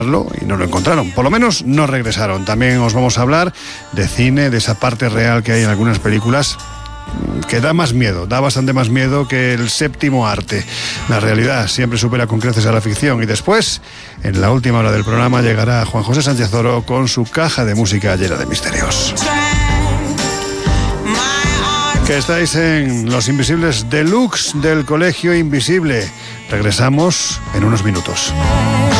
y no lo encontraron, por lo menos no regresaron. También os vamos a hablar de cine, de esa parte real que hay en algunas películas que da más miedo, da bastante más miedo que el séptimo arte. La realidad siempre supera con creces a la ficción. Y después, en la última hora del programa, llegará Juan José Sánchez Oro con su caja de música llena de misterios. Que estáis en Los Invisibles Deluxe del Colegio Invisible. Regresamos en unos minutos.